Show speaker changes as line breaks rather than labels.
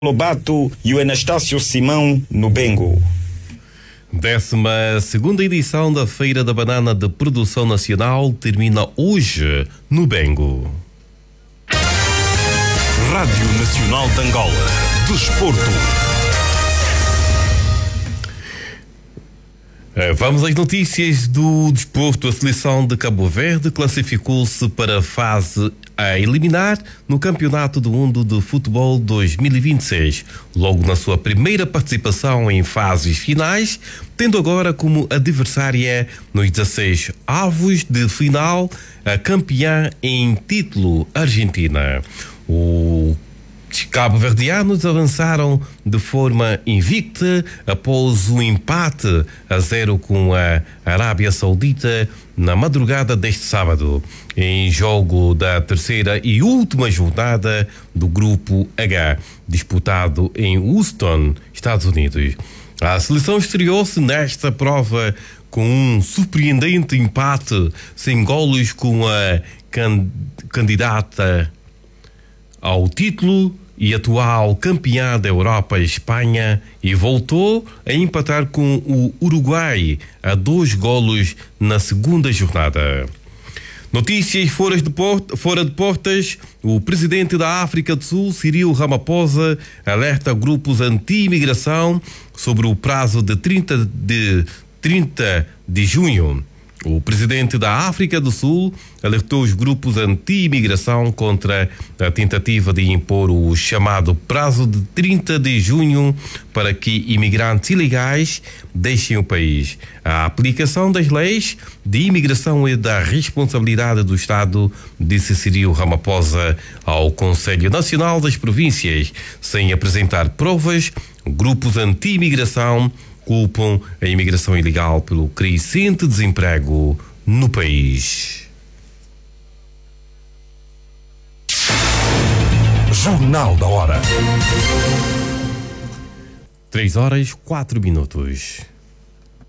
Lobato e o Anastácio Simão no Bengo.
12ª edição da Feira da Banana de Produção Nacional termina hoje no Bengo.
Rádio Nacional de Angola. Desporto.
Vamos às notícias do desporto. A seleção de Cabo Verde classificou-se para a fase a eliminar no Campeonato do Mundo de Futebol 2026, logo na sua primeira participação em fases finais, tendo agora como adversária nos 16 avos de final a campeã em título Argentina. Os cabo-verdianos avançaram de forma invicta após o empate a 0 com a Arábia Saudita na madrugada deste sábado, em jogo da terceira e última jornada do Grupo H, disputado em Houston, Estados Unidos. A seleção estreou-se nesta prova com um surpreendente empate sem golos com a candidata ao título e atual campeã da Europa, Espanha, e voltou a empatar com o Uruguai a 2 golos na segunda jornada. Notícias fora de portas. O presidente da África do Sul, Cyril Ramaphosa, alerta grupos anti-imigração sobre o prazo de 30 de junho. O presidente da África do Sul alertou os grupos anti-imigração contra a tentativa de impor o chamado prazo de 30 de junho para que imigrantes ilegais deixem o país. A aplicação das leis de imigração é da responsabilidade do Estado, disse Cyril Ramaphosa ao Conselho Nacional das Províncias. Sem apresentar provas, grupos anti-imigração culpam a imigração ilegal pelo crescente desemprego no país.
Jornal da Hora.
3 horas 4 minutos.